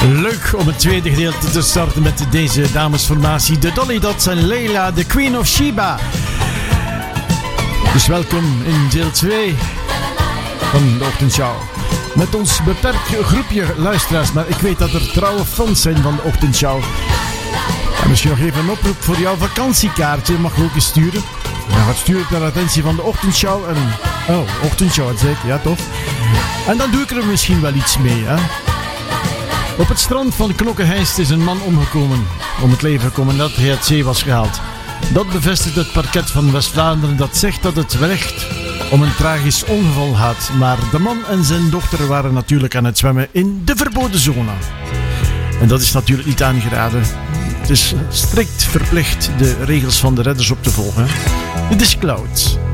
Leuk om het tweede gedeelte te starten met deze damesformatie. De Dolly Dots en Leila, de Queen of Sheba. Dus welkom in deel 2 van de ochtendshow. Met ons beperkt groepje luisteraars, maar ik weet dat er trouwe fans zijn van de ochtendshow. En misschien nog even een oproep voor jouw vakantiekaartje. Mag je ook eens sturen. Ja, wat stuur ik naar de attentie van de ochtendshow. Ochtendshow, dat zeg ik. Ja, toch? En dan doe ik er misschien wel iets mee, hè. Op het strand van Knokkenheist is een man om het leven gekomen nadat hij uit zee was gehaald. Dat bevestigt het parket van West-Vlaanderen dat zegt dat het wellicht om een tragisch ongeval gaat. Maar de man en zijn dochter waren natuurlijk aan het zwemmen in de verboden zone. En dat is natuurlijk niet aangeraden. Het is strikt verplicht de regels van de redders op te volgen. Dit is Clouds.